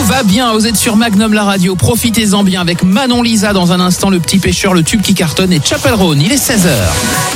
va bien, vous êtes sur Magnum la radio, profitez-en bien avec Manon Lisa dans un instant, Le Petit Pêcheur, le tube qui cartonne et Chapel Roan, il est 16h.